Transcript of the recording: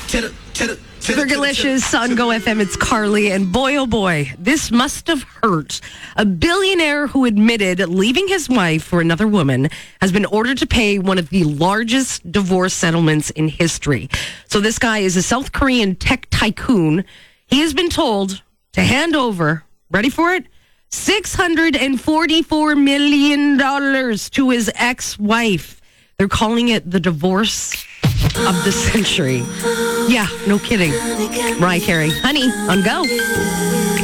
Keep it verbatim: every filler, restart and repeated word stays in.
Fergalicious on Go F M. It's Carly, and boy, oh boy, this must have hurt. A billionaire who admitted leaving his wife for another woman has been ordered to pay one of the largest divorce settlements in history. So this guy is a South Korean tech tycoon. He has been told to hand over, ready for it, six hundred forty-four million dollars to his ex-wife. They're calling it the divorce of the century. Yeah, no kidding. Mariah Carey, Honey, on Go.